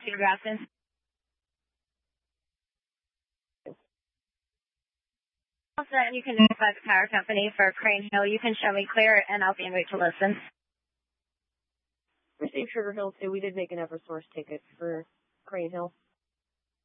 Cedar Rapids. Also, you can notify the power company for Crane Hill. You can show me clear, and I'll be en route to listen. Received Sugar Hill, too. We did make an Eversource ticket for Crane Hill.